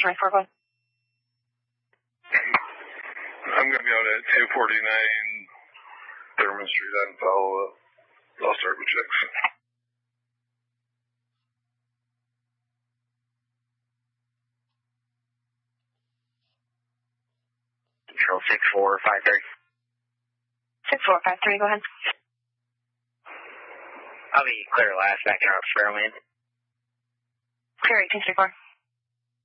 624, go ahead. I'm going to be out at 249 Thurman Street on follow up. I'll start with checks. Control 6453. 6453, go ahead. I'll be clear last, backing up Fairland. Clear 1834.